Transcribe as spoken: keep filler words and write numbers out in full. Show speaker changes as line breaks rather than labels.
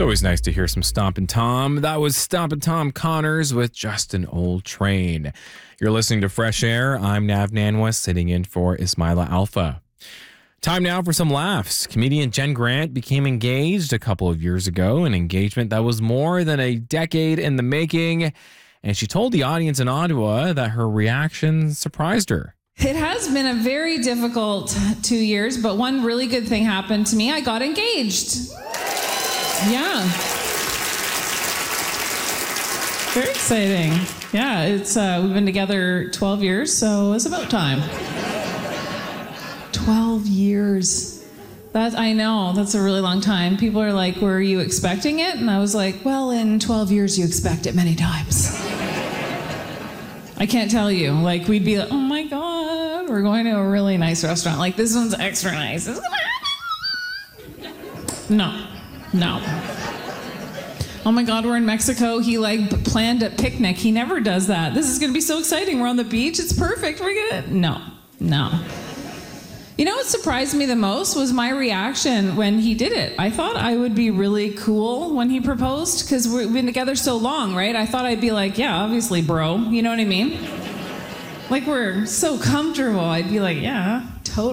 always nice to hear some Stompin' Tom. That was Stompin' Tom Connors with Just an Old Train. You're listening to Fresh Air. I'm Nav Nanwa, sitting in for Ismaila Alpha. Time now for some laughs. Comedian Jen Grant became engaged a couple of years ago, an engagement that was more than a decade in the making, and she told the audience in Ottawa that her reaction surprised her.
It has been a very difficult two years, but one really good thing happened to me. I got engaged. Yeah. Very exciting. Yeah, it's uh, we've been together twelve years, so it's about time. twelve years. That, I know, that's a really long time. People are like, were you expecting it? And I was like, well, in twelve years, you expect it many times. I can't tell you. Like, we'd be like, oh my God, we're going to a really nice restaurant. Like, this one's extra nice. This no, no. Oh my God, we're in Mexico. He like planned a picnic. He never does that. This is gonna be so exciting. We're on the beach. It's perfect. We're gonna, no, no. You know what surprised me the most was my reaction when he did it. I thought I would be really cool when he proposed because we've been together so long, right? I thought I'd be like, yeah, obviously, bro. You know what I mean? Like, we're so comfortable. I'd be like, yeah,